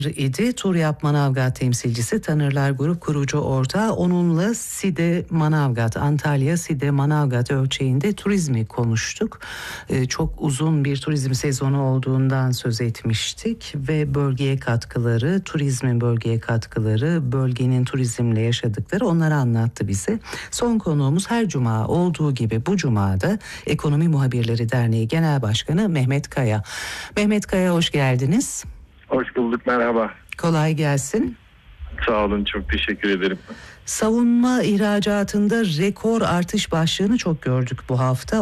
idi. Turyap Manavgat temsilcisi, Tanırlar Grup kurucu ortağı. Onunla Side Manavgat, Antalya Side Manavgat ölçeğinde turizmi konuştuk. Çok uzun bir turizm sezonu olduğundan söz etmiştik ve bölgeye katkıları, turizmin bölgeye katkıları, bölgenin turizmle yaşadıkları, onları anlattı bize. Son konuğumuz her cuma olduğu gibi bu cumada Ekonomi Muhabirleri Derneği Genel Başkanı Mehmet Kaya. Mehmet Kaya, hoş geldiniz. Hoş bulduk, merhaba. Kolay gelsin. Sağ olun, çok teşekkür ederim. Savunma ihracatında rekor artış başlığını çok gördük bu hafta.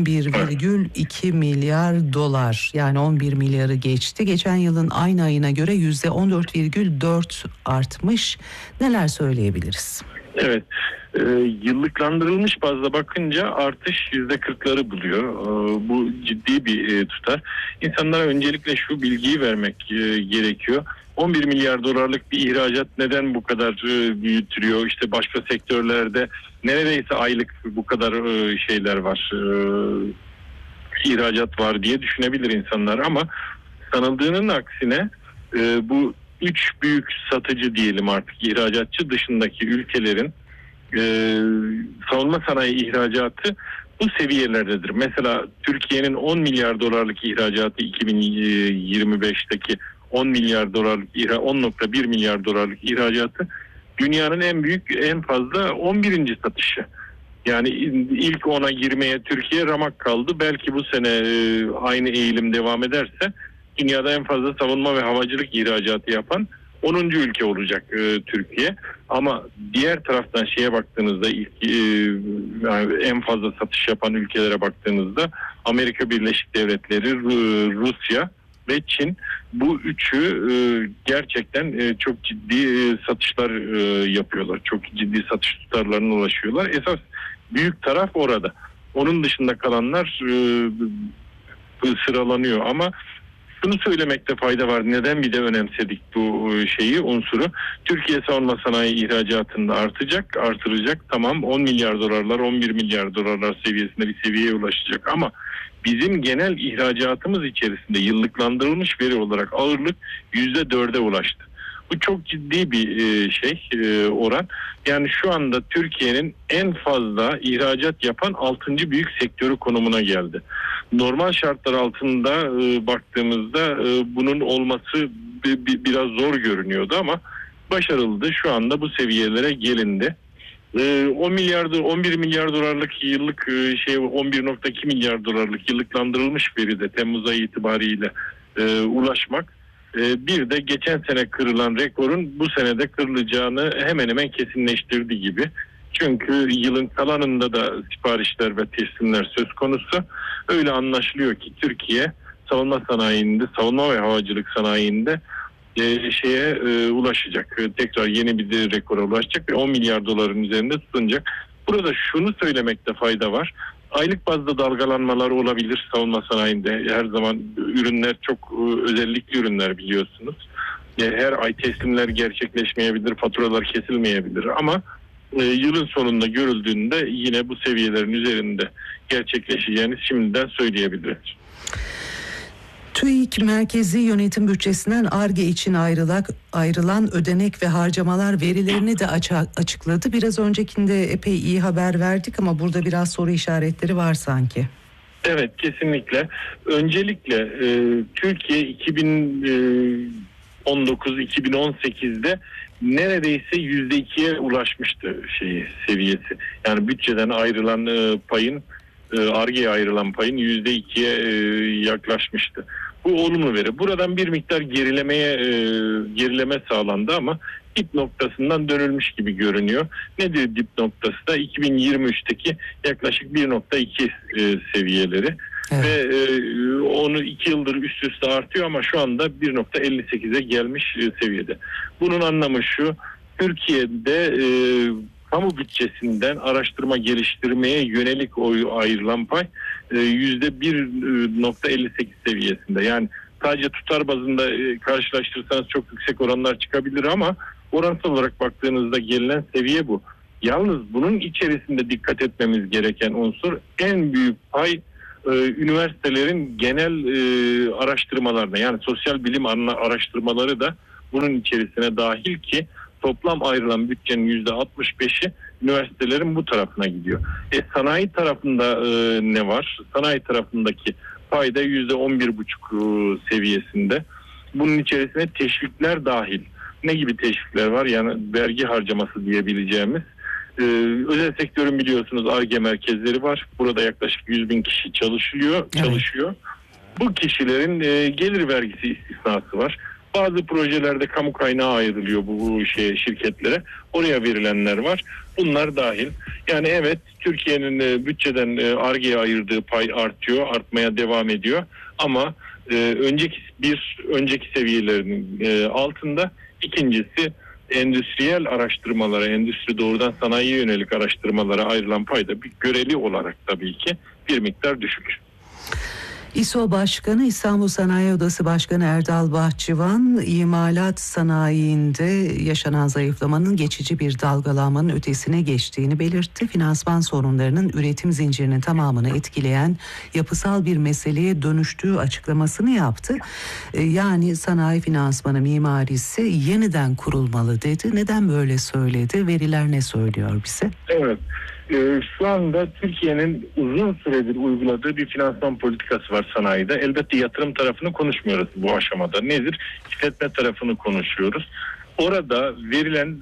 11,2 milyar dolar, yani 11 milyarı geçti. Geçen yılın aynı ayına göre %14,4 artmış. Neler söyleyebiliriz? Evet, yıllıklandırılmış bazda bakınca artış %40'ları buluyor. Bu ciddi bir tutar. İnsanlara öncelikle şu bilgiyi vermek gerekiyor. 11 milyar dolarlık bir ihracat neden bu kadar büyütülüyor? İşte başka sektörlerde neredeyse aylık bu kadar şeyler var, ihracat var diye düşünebilir insanlar. Ama sanıldığının aksine bu 3 büyük satıcı diyelim artık, ihracatçı dışındaki ülkelerin savunma sanayi ihracatı bu seviyelerdedir. Mesela Türkiye'nin 10 milyar dolarlık ihracatı 2025'teki 10 milyar dolarlık 10,1 milyar dolarlık ihracatı dünyanın en büyük, en fazla 11. satışı. Yani ilk 10'a girmeye Türkiye ramak kaldı. Belki bu sene aynı eğilim devam ederse dünyada en fazla savunma ve havacılık ihracatı yapan 10. ülke olacak Türkiye. Ama diğer taraftan şeye baktığınızda yani en fazla satış yapan ülkelere baktığınızda Amerika Birleşik Devletleri, Rusya ve Çin, bu üçü gerçekten çok ciddi satışlar yapıyorlar. Çok ciddi satış tutarlarına ulaşıyorlar. Esas büyük taraf orada. Onun dışında kalanlar sıralanıyor ama şunu söylemekte fayda var. Neden bir de önemsedik bu unsuru? Türkiye savunma sanayi ihracatında artıracak. Tamam, 10 milyar dolarlar, 11 milyar dolarlar seviyesinde bir seviyeye ulaşacak ama bizim genel ihracatımız içerisinde yıllıklandırılmış veri olarak ağırlık %4'e ulaştı. Bu çok ciddi bir oran. Yani şu anda Türkiye'nin en fazla ihracat yapan 6. büyük sektörü konumuna geldi. Normal şartlar altında baktığımızda bunun olması biraz zor görünüyordu ama başarıldı. Şu anda bu seviyelere gelindi. 11 milyar dolarlık yıllık 11,2 milyar dolarlık yıllıklandırılmış veride Temmuz ayı itibariyle ulaşmak, bir de geçen sene kırılan rekorun bu senede kırılacağını hemen hemen kesinleştirdi gibi. Çünkü yılın kalanında da siparişler ve teslimler söz konusu. Öyle anlaşılıyor ki Türkiye savunma sanayinde, savunma ve havacılık sanayinde ulaşacak. Tekrar yeni bir rekora ulaşacak ve 10 milyar doların üzerinde tutunacak. Burada şunu söylemekte fayda var. Aylık bazda dalgalanmalar olabilir savunma sanayinde. Her zaman ürünler çok özellikli ürünler, biliyorsunuz. Her ay teslimler gerçekleşmeyebilir, faturalar kesilmeyebilir ama yılın sonunda görüldüğünde yine bu seviyelerin üzerinde gerçekleşeceğini şimdiden söyleyebiliriz. TÜİK merkezi yönetim bütçesinden Ar-Ge için ayrılan ödenek ve harcamalar verilerini de açıkladı. Biraz öncekinde epey iyi haber verdik ama burada biraz soru işaretleri var sanki. Evet, kesinlikle. Öncelikle Türkiye 2019-2018'de neredeyse %2'ye ulaşmıştı seviyesi. Yani bütçeden ayrılan payın, Ar-Ge'ye ayrılan payın %2'ye yaklaşmıştı. Bu olumlu veri. Buradan bir miktar gerileme sağlandı ama dip noktasından dönülmüş gibi görünüyor. Nedir dip noktası da? 2023'teki yaklaşık 1,2 seviyeleri. Evet. Ve onu 2 yıldır üst üste artıyor ama şu anda 1,58'e gelmiş seviyede. Bunun anlamı şu: Türkiye'de kamu bütçesinden araştırma geliştirmeye yönelik ayrılan pay %1,58 seviyesinde. Yani sadece tutar bazında karşılaştırırsanız çok yüksek oranlar çıkabilir ama oransal olarak baktığınızda gelinen seviye bu. Yalnız bunun içerisinde dikkat etmemiz gereken unsur, en büyük pay üniversitelerin genel araştırmalarına, yani sosyal bilim araştırmaları da bunun içerisine dahil ki toplam ayrılan bütçenin %65'i üniversitelerin bu tarafına gidiyor. Sanayi tarafında ne var? Sanayi tarafındaki payda %11,5 seviyesinde. Bunun içerisine teşvikler dahil. Ne gibi teşvikler var? Yani vergi harcaması diyebileceğimiz. Özel sektörün biliyorsunuz Ar-Ge merkezleri var. Burada yaklaşık 100.000 kişi çalışıyor. Evet. Bu kişilerin gelir vergisi istisnası var. Bazı projelerde kamu kaynağı ayrılıyor bu şirketlere. Oraya verilenler var. Bunlar dahil. Yani evet, Türkiye'nin bütçeden Ar-Ge'ye ayırdığı pay artıyor, artmaya devam ediyor. Ama önceki seviyelerinin altında. İkincisi, endüstriyel araştırmalara, endüstri doğrudan sanayiye yönelik araştırmalara ayrılan payda bir göreli olarak tabii ki bir miktar düşük. İSO Başkanı, İstanbul Sanayi Odası Başkanı Erdal Bahçıvan, imalat sanayinde yaşanan zayıflamanın geçici bir dalgalanmanın ötesine geçtiğini belirtti. Finansman sorunlarının üretim zincirinin tamamını etkileyen yapısal bir meseleye dönüştüğü açıklamasını yaptı. Yani sanayi finansmanı mimarisi yeniden kurulmalı dedi. Neden böyle söyledi? Veriler ne söylüyor bize? Evet. Şu anda Türkiye'nin uzun süredir uyguladığı bir finansman politikası var sanayide. Elbette yatırım tarafını konuşmuyoruz bu aşamada. Nedir? İşletme tarafını konuşuyoruz. Orada verilen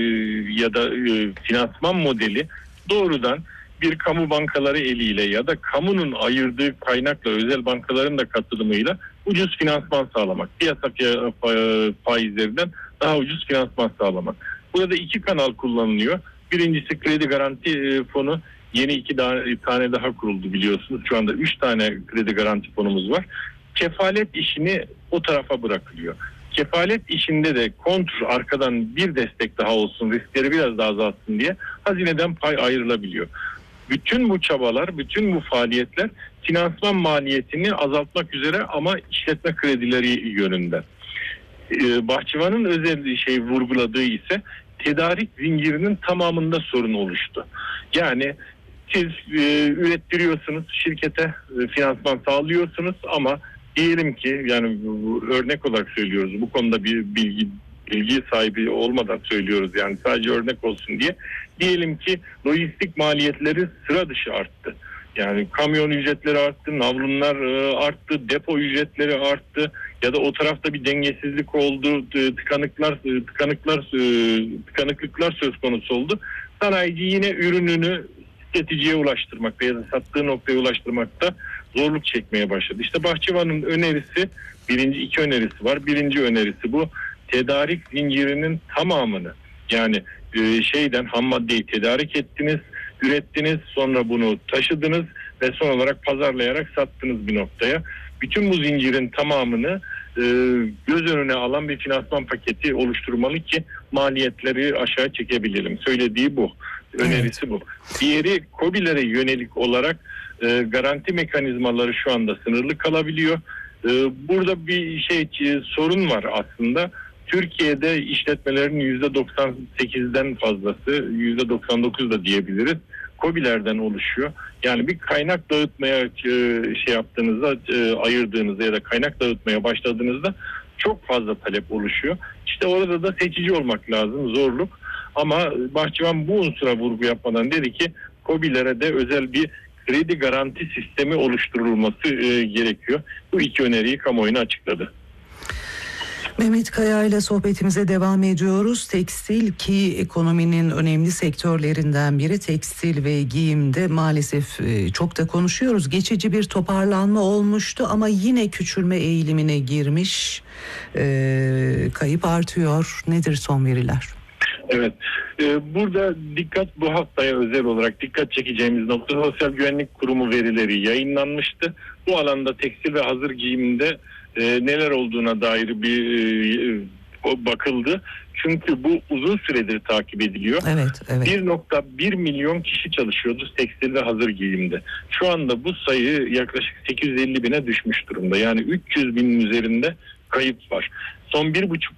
ya da finansman modeli doğrudan bir kamu bankaları eliyle ya da kamunun ayırdığı kaynakla özel bankaların da katılımıyla ucuz finansman sağlamak. Piyasa faizlerinden daha ucuz finansman sağlamak. Burada iki kanal kullanılıyor. Birincisi kredi garanti fonu. Yeni 2 tane daha kuruldu biliyorsunuz. Şu anda 3 tane kredi garanti fonumuz var. Kefalet işini o tarafa bırakılıyor. Kefalet işinde de kontur arkadan bir destek daha olsun, riskleri biraz daha azaltsın diye hazineden pay ayrılabiliyor. Bütün bu çabalar, bütün bu faaliyetler finansman maliyetini azaltmak üzere ama işletme kredileri yönünde. Bahçıvan'ın özel vurguladığı ise tedarik zincirinin tamamında sorun oluştu. Yani siz ürettiriyorsunuz, şirkete finansman sağlıyorsunuz ama diyelim ki, yani örnek olarak söylüyoruz, bu konuda bir bilgi sahibi olmadan söylüyoruz, yani sadece örnek olsun diye. Diyelim ki lojistik maliyetleri sıra dışı arttı. Yani kamyon ücretleri arttı, navlunlar arttı, depo ücretleri arttı ya da o tarafta bir dengesizlik oldu, tıkanıklıklar söz konusu oldu. Sanayici yine ürününü tüketiciye ulaştırmakta ya da sattığı noktaya ulaştırmakta zorluk çekmeye başladı. İşte Bahçıvan'ın önerisi, iki önerisi var. Birinci önerisi bu: tedarik zincirinin tamamını, yani ham maddeyi tedarik ettiniz, ürettiniz, sonra bunu taşıdınız ve son olarak pazarlayarak sattınız bir noktaya. Bütün bu zincirin tamamını göz önüne alan bir finansman paketi oluşturmalı ki maliyetleri aşağı çekebilelim. Söylediği bu. Önerisi bu. Diğeri, KOBİ'lere yönelik olarak garanti mekanizmaları şu anda sınırlı kalabiliyor. Burada bir sorun var aslında. Türkiye'de işletmelerin %98'den fazlası, %99 da diyebiliriz, KOBİ'lerden oluşuyor. Yani bir kaynak dağıtmaya ayırdığınızda ya da kaynak dağıtmaya başladığınızda çok fazla talep oluşuyor. İşte orada da seçici olmak lazım, zorluk. Ama Bahçıvan bu unsura vurgu yapmadan dedi ki KOBİ'lere de özel bir kredi garanti sistemi oluşturulması gerekiyor. Bu iki öneriyi kamuoyuna açıkladı. Mehmet Kaya ile sohbetimize devam ediyoruz. Tekstil, ki ekonominin önemli sektörlerinden biri, tekstil ve giyimde maalesef çok da konuşuyoruz. Geçici bir toparlanma olmuştu ama yine küçülme eğilimine girmiş. Kayıp artıyor. Nedir son veriler? Evet. Burada bu haftaya özel olarak dikkat çekeceğimiz nokta, Sosyal Güvenlik Kurumu verileri yayınlanmıştı. Bu alanda tekstil ve hazır giyimde neler olduğuna dair bir bakıldı. Çünkü bu uzun süredir takip ediliyor. Evet. 1.1 milyon kişi çalışıyordu tekstil ve hazır giyimde. Şu anda bu sayı yaklaşık 850 bine düşmüş durumda. Yani 300 binin üzerinde kayıp var. Son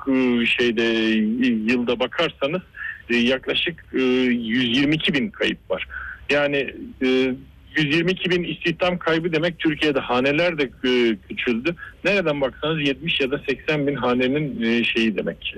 1,5 yılda bakarsanız yaklaşık 122 bin kayıp var. Yani 122 bin istihdam kaybı demek, Türkiye'de haneler de küçüldü. Nereden baksanız 70 ya da 80 bin hanenin şeyi demek.